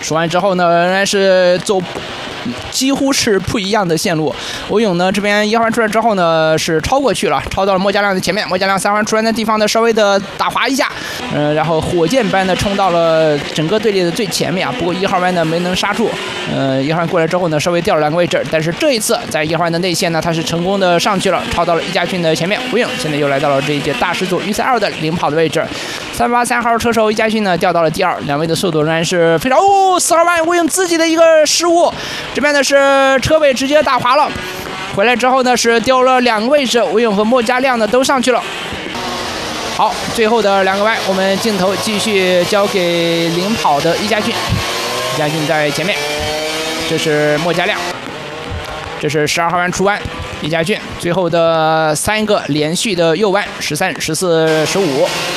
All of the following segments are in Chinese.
说完之后呢，仍然是走几乎是不一样的线路。吴勇呢这边1号弯出来之后呢是超过去了，超到了莫家亮的前面。莫家亮3号弯出来的地方呢稍微的打滑一下，然后火箭般的冲到了整个队列的最前面啊。不过1号弯呢没能刹住，1号弯过来之后呢稍微掉了2个位置，但是这一次在1号弯的内线呢他是成功的上去了，超到了易家俊的前面。吴勇现在又来到了这一届大师组预赛2的领跑的位置。383号车手易家俊呢掉到了第2，两位的速度仍然是非常4号弯吴勇自己的一个失误，这边呢是车尾直接打滑了，回来之后呢是丢了2个位置，吴勇和莫家亮呢都上去了。好，最后的2个弯，我们镜头继续交给领跑的易家俊。易家俊在前面，这是莫家亮，这是12号弯出弯，易家俊最后的3个连续的右弯，13、14、15。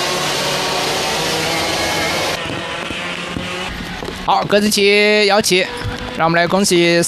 好，格子旗摇起，让我们来恭喜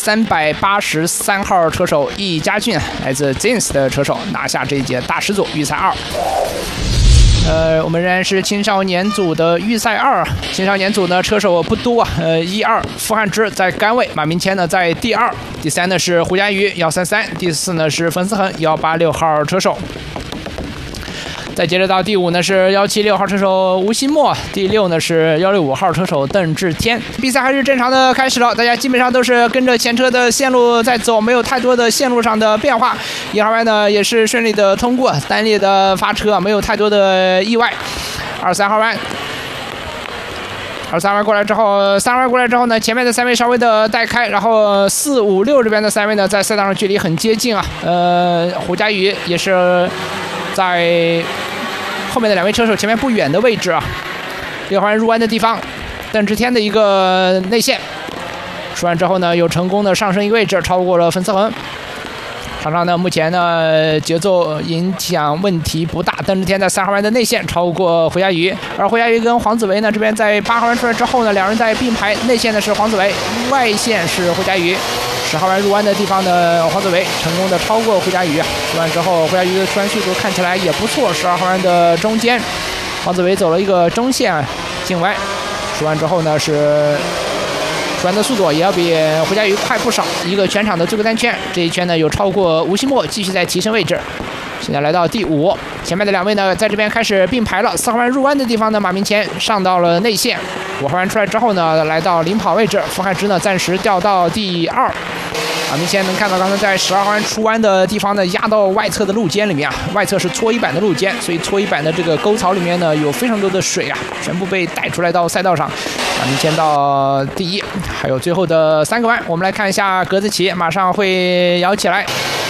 383号车手易家俊，来自 Zins 的车手拿下这一届大师组预赛2。我们仍然是青少年组的预赛2，青少年组呢车手不多，1、2，傅汉之在杆位，马明谦呢在第2，第3呢是胡佳瑜133，第4呢是冯思恒186号车手。再接着到第5呢是176号车手吴新墨，第6呢是165号车手邓志天。比赛还是正常的开始了，大家基本上都是跟着前车的线路在走，没有太多的线路上的变化。1号弯呢也是顺利的通过，单列的发车，没有太多的意外。2、3号弯。23弯过来之后，3弯过来之后呢，前面的3位稍微的带开，然后4、5、6这边的3位呢，在赛道上距离很接近啊。胡佳瑜也是在后面的2位车手前面不远的位置啊。6号弯入弯的地方，邓志天的一个内线，出弯之后呢，又成功的上升一个位置，超过了冯思恒。场上呢，目前呢节奏影响问题不大。邓志天在3号弯的内线超过胡佳瑜，而胡佳瑜跟黄子维呢这边在8号弯出来之后呢，2人在并排，内线的是黄子维，外线是胡佳瑜。10号弯入弯的地方的黄子维成功的超过胡佳瑜，出弯之后胡佳瑜的出弯速度看起来也不错。12号弯的中间，黄子维走了一个中线进弯，出弯之后呢是。出弯的速度也要比胡佳瑜快不少，一个全场的最后单圈，这一圈呢有超过吴新墨，继续在提升位置。现在来到第5，前面的2位呢在这边开始并排了。4号弯入弯的地方呢，马明谦上到了内线。5号弯出来之后呢，来到领跑位置，傅汉之呢暂时掉到第2。马明谦能看到刚才在12号弯出弯的地方呢，压到外侧的路肩里面啊，外侧是搓衣板的路肩，所以搓衣板的这个沟槽里面呢有非常多的水啊，全部被带出来到赛道上。马明谦到第1，还有最后的3个弯，我们来看一下格子旗，马上会摇起来。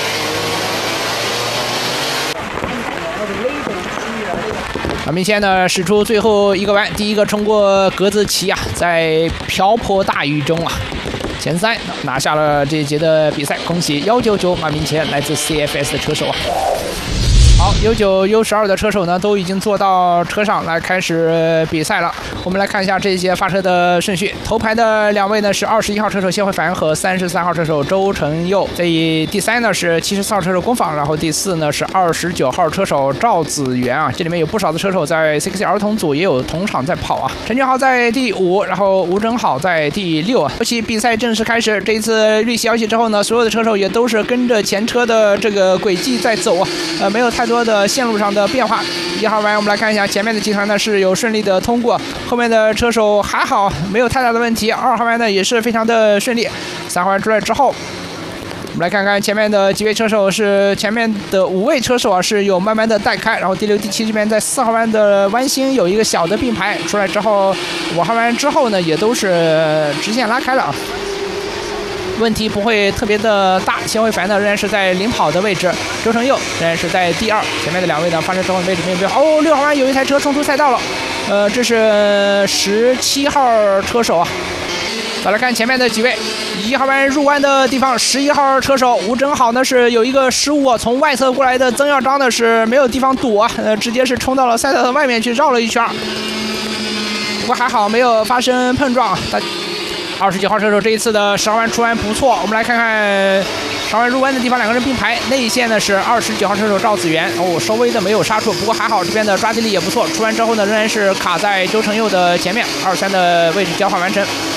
马明谦呢使出最后一个弯，第一个冲过格子旗啊，在瓢泼大雨中啊，前3拿下了这一节的比赛，恭喜199马明谦，来自 CFS 的车手啊。好，U9、U12的车手呢都已经坐到车上来开始比赛了。我们来看一下这一节发车的顺序。头排的2位呢是21号车手谢慧凡和33号车手周成佑。第3呢是74号车手龚仿，然后第4呢是29号车手赵子源啊。这里面有不少的车手在 CXC 儿童组也有同场在跑啊。陈俊豪在第5，然后吴征好在第6啊。尤其比赛正式开始，这一次绿旗摇起之后呢，所有的车手也都是跟着前车的这个轨迹在走啊，没有太多的线路上的变化。1号弯我们来看一下，前面的集团呢是有顺利的通过，后面的车手还好，没有太大的问题。2号弯呢也是非常的顺利。3号弯出来之后，我们来看看前面的几位车手，是前面的5位车手啊是有慢慢的带开，然后第6、第7这边在4号弯的弯心有一个小的并排，出来之后5号弯之后呢也都是直线拉开了啊。问题不会特别的大。谢慧凡呢仍然是在领跑的位置，周成佑仍然是在第2，前面的2位呢发生之后位置没有变好。6号弯有一台车冲出赛道了，这是17号车手啊。再来看前面的几位，1号弯入弯的地方，11号车手吴征好呢是有一个失误，从外侧过来的曾耀章呢是没有地方躲，直接是冲到了赛道的外面去绕了一圈，不过还好没有发生碰撞。29号车手这一次的10号弯出弯不错，我们来看看10号弯入弯的地方，2个人并排，内线呢是29号车手赵子源，稍微的没有刹住，不过还好这边的抓地力也不错，出弯之后呢仍然是卡在周成佑的前面，2、3的位置交换完成。